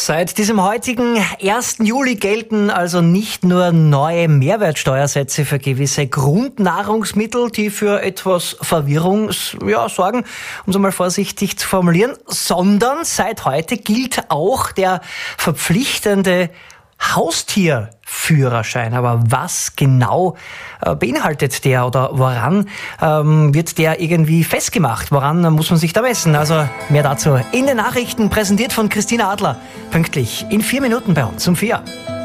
Seit diesem heutigen 1. Juli gelten also nicht nur neue Mehrwertsteuersätze für gewisse Grundnahrungsmittel, die für etwas Verwirrung sorgen, um es einmal vorsichtig zu formulieren, sondern seit heute gilt auch der verpflichtende Haustierführerschein. Aber was genau beinhaltet der oder woran wird der irgendwie festgemacht? Woran muss man sich da messen? Also mehr dazu in den Nachrichten, präsentiert von Christina Adler. Pünktlich in 4 Minuten bei uns um 4.